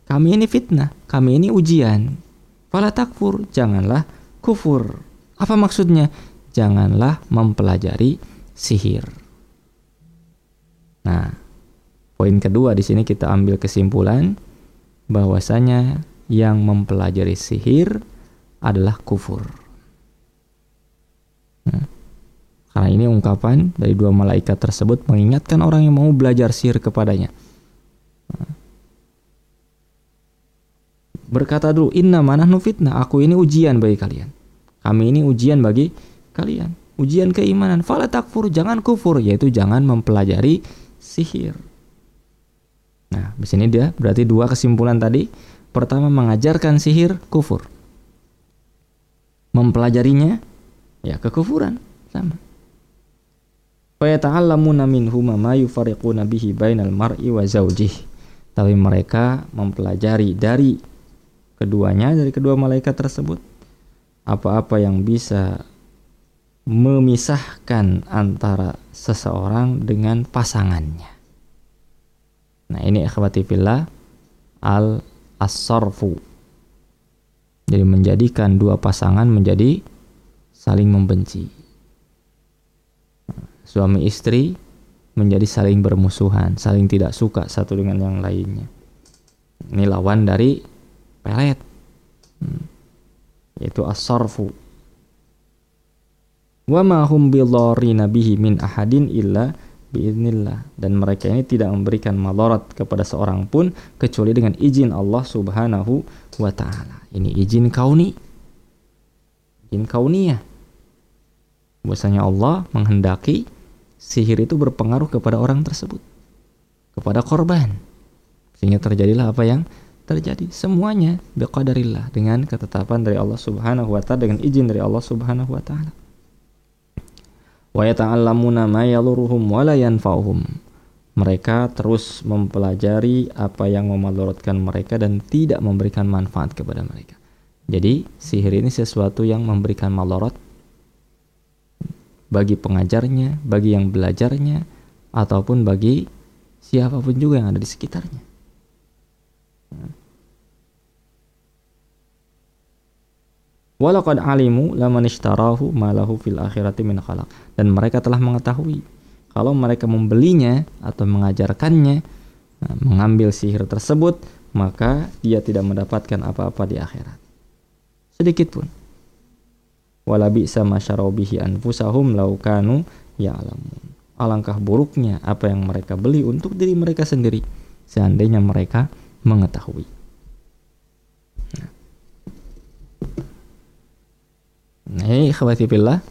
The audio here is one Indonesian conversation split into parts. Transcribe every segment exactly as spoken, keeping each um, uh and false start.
Kami ini fitnah, kami ini ujian. Fala takfur, janganlah kufur. Apa maksudnya? Janganlah mempelajari sihir. Nah, poin kedua di sini kita ambil kesimpulan bahwasanya yang mempelajari sihir adalah kufur. Nah, karena ini ungkapan dari dua malaikat tersebut mengingatkan orang yang mau belajar sihir kepadanya. Nah, berkata dulu, inna manahnu fitnah, aku ini ujian bagi kalian. Kami ini ujian bagi kalian. Ujian keimanan. Fala takfur, jangan kufur, yaitu jangan mempelajari sihir. Nah, di sini dia berarti dua kesimpulan tadi. Pertama, mengajarkan sihir kufur. Mempelajarinya ya kekufuran, sama. Fa yata'allamuna minhu ma yufariquna bihi bainal mar'i wa zawjihi. Tapi mereka mempelajari dari keduanya, dari kedua malaikat tersebut, apa-apa yang bisa memisahkan antara seseorang dengan pasangannya. Nah, ini ikhwati fillah al-as-sarfu. Jadi menjadikan dua pasangan menjadi saling membenci. Suami istri menjadi saling bermusuhan, saling tidak suka satu dengan yang lainnya. Ini lawan dari pelet, hmm. yaitu as-sarfu. Wa ma hum bidharrina bihi min ahadin illa biiznillah, dan mereka ini tidak memberikan madarat kepada seorang pun kecuali dengan izin Allah Subhanahu wa taala. Ini izin kauni, izin kauniyah. Bahwasanya Allah menghendaki sihir itu berpengaruh kepada orang tersebut, kepada korban, sehingga terjadilah apa yang terjadi. Semuanya biqadarillah, dengan ketetapan dari Allah Subhanahu wa taala, dengan izin dari Allah Subhanahu wa taala. Wa yata'allamuna ma yaluruhum wa la yanfa'uhum. Mereka terus mempelajari apa yang memadaratkan mereka dan tidak memberikan manfaat kepada mereka. Jadi sihir ini sesuatu yang memberikan madarat bagi pengajarnya, bagi yang belajarnya, ataupun bagi siapapun juga yang ada di sekitarnya. Walaqad alimu laman ishtarahu ma lahu fil akhirati min khalaq. Dan mereka telah mengetahui kalau mereka membelinya atau mengajarkannya, mengambil sihir tersebut, maka dia tidak mendapatkan apa-apa di akhirat, sedikit pun. Wala bi'sa ma syaraw bihi anfusahum law kanu ya'lamun. Alangkah buruknya apa yang mereka beli untuk diri mereka sendiri, seandainya mereka mengetahui. Nah, ini ikhwati fillah,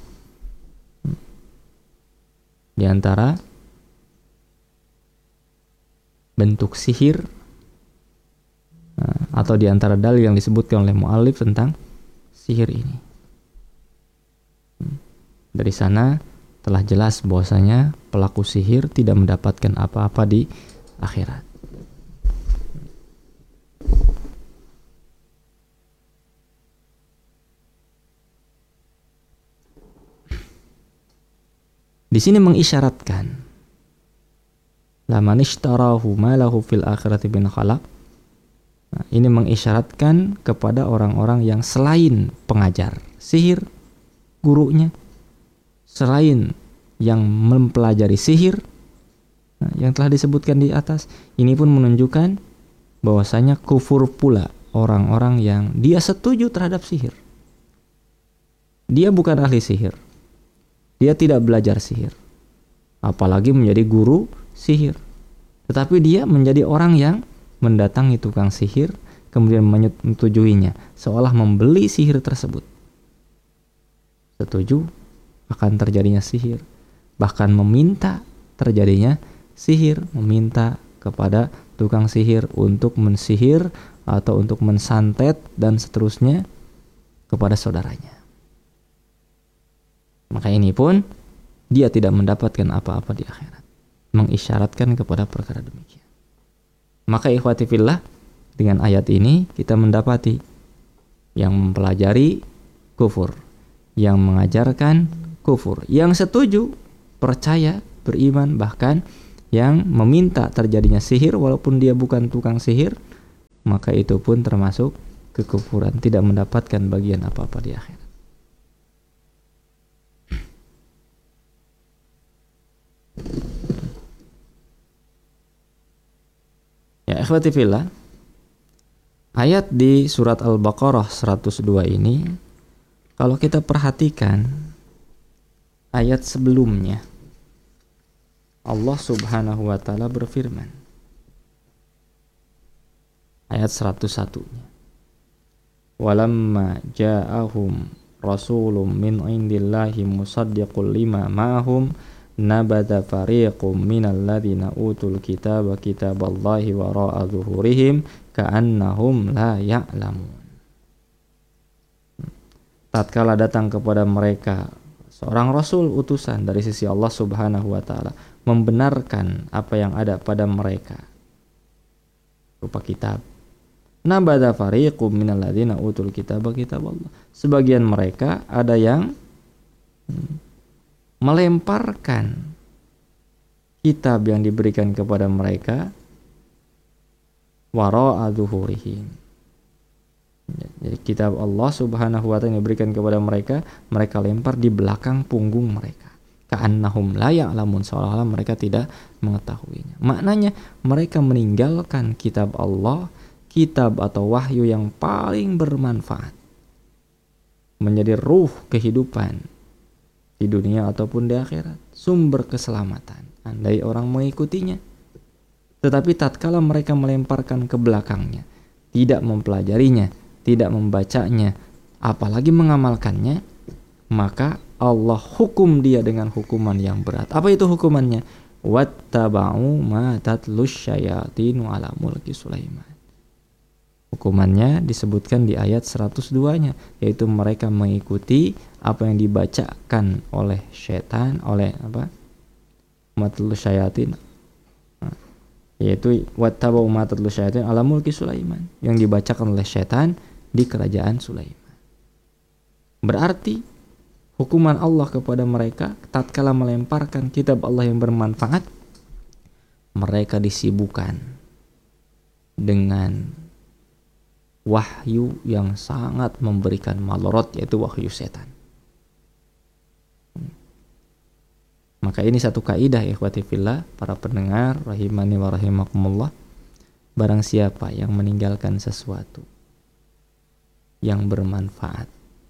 di antara bentuk sihir atau di antara dalil yang disebutkan oleh muallif tentang sihir ini. Dari sana telah jelas bahwasanya pelaku sihir tidak mendapatkan apa-apa di akhirat. Di sini mengisyaratkan laman ishtarahu ma lahu fil akhirati min khalaq. Nah, ini mengisyaratkan kepada orang-orang yang selain pengajar sihir, gurunya, selain yang mempelajari sihir, nah, yang telah disebutkan di atas, ini pun menunjukkan bahwasanya kufur pula orang-orang yang dia setuju terhadap sihir. Dia bukan ahli sihir, dia tidak belajar sihir, apalagi menjadi guru sihir. Tetapi dia menjadi orang yang mendatangi tukang sihir, kemudian menyetujuinya, seolah membeli sihir tersebut. Setuju akan terjadinya sihir, bahkan meminta terjadinya sihir, meminta kepada tukang sihir untuk mensihir atau untuk mensantet dan seterusnya kepada saudaranya. Maka ini pun dia tidak mendapatkan apa-apa di akhirat, mengisyaratkan kepada perkara demikian. Maka ikhwati fillah, dengan ayat ini kita mendapati yang mempelajari kufur, yang mengajarkan kufur, yang setuju, percaya, beriman, bahkan yang meminta terjadinya sihir walaupun dia bukan tukang sihir, maka itu pun termasuk kekufuran, tidak mendapatkan bagian apa-apa di akhirat. Ya ikhwati fillah, ayat di surat Al-Baqarah seratus dua ini kalau kita perhatikan ayat sebelumnya, Allah Subhanahu wa taala berfirman. Ayat seratus satu. Walamma ja'ahum rasulun min indillahi musaddiqul lima ma'ahum nabada fariqum minal ladzina utul kitaba kitaballahi wara'a zuhurihim ka'annahum la ya'lamun. Tatkala datang kepada mereka seorang rasul utusan dari sisi Allah Subhanahu wa taala membenarkan apa yang ada pada mereka berupa kitab. Nabada fariqum minal ladzina utul kitaba kitaballah. Sebagian mereka ada yang melemparkan kitab yang diberikan kepada mereka wara'a zuhurihim. Jadi kitab Allah Subhanahu wa taala yang diberikan kepada mereka, mereka lempar di belakang punggung mereka. Ka'annahum la ya'lamun, seolah-olah mereka tidak mengetahuinya. Maknanya mereka meninggalkan kitab Allah, kitab atau wahyu yang paling bermanfaat, menjadi ruh kehidupan di dunia ataupun di akhirat, sumber keselamatan andai orang mengikutinya. Tetapi tatkala mereka melemparkan ke belakangnya, tidak mempelajarinya, tidak membacanya, apalagi mengamalkannya, maka Allah hukum dia dengan hukuman yang berat. Apa itu hukumannya? Wattaba'u ma tatlus syayatinu ala mulki Sulaiman. Hukumannya disebutkan di ayat seratus dua-nya, yaitu mereka mengikuti apa yang dibacakan oleh syaitan, oleh apa? Matlus syayatin. Yaitu wattaba'u ma tatlus syayatin ala mulki Sulaiman, yang dibacakan oleh syaitan di kerajaan Sulaiman. Berarti hukuman Allah kepada mereka tatkala melemparkan kitab Allah yang bermanfaat, mereka disibukkan dengan wahyu yang sangat memberikan malorot, yaitu wahyu setan. Maka ini satu kaidah ikhwati fillah, para pendengar rahimani wa rahimakumullah. Barang siapa yang meninggalkan sesuatu yang bermanfaat,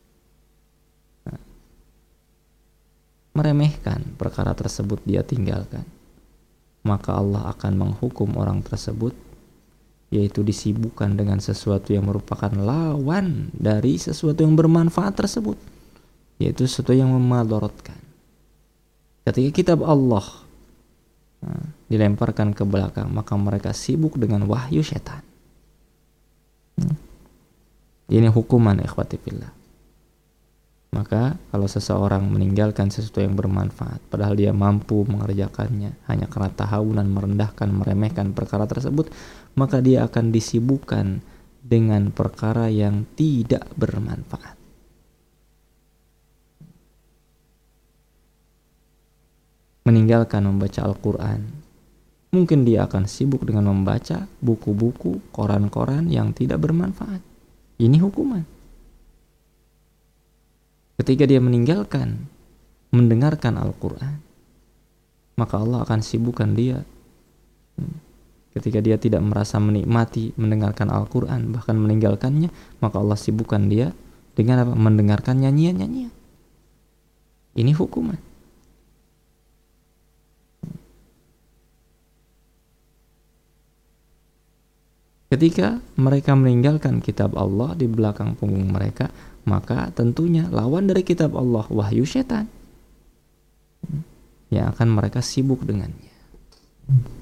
meremehkan perkara tersebut, dia tinggalkan, maka Allah akan menghukum orang tersebut, yaitu disibukkan dengan sesuatu yang merupakan lawan dari sesuatu yang bermanfaat tersebut, yaitu sesuatu yang memadorotkan. Ketika kitab Allah nah, dilemparkan ke belakang, maka mereka sibuk dengan wahyu setan. hmm. Ini hukuman ikhwati fillah. Maka kalau seseorang meninggalkan sesuatu yang bermanfaat, padahal dia mampu mengerjakannya, hanya karena tahawunan, merendahkan, meremehkan perkara tersebut, maka dia akan disibukkan dengan perkara yang tidak bermanfaat. Meninggalkan membaca Al-Quran, mungkin dia akan sibuk dengan membaca buku-buku, koran-koran yang tidak bermanfaat. Ini hukuman. Ketika dia meninggalkan mendengarkan Al-Quran, maka Allah akan sibukkan dia. Ketika dia tidak merasa menikmati mendengarkan Al-Quran, bahkan meninggalkannya, maka Allah sibukkan dia dengan apa? Mendengarkan nyanyian-nyanyian. Ini hukuman. Ketika mereka meninggalkan kitab Allah di belakang punggung mereka, maka tentunya lawan dari kitab Allah, wahyu setan, yang akan mereka sibuk dengannya.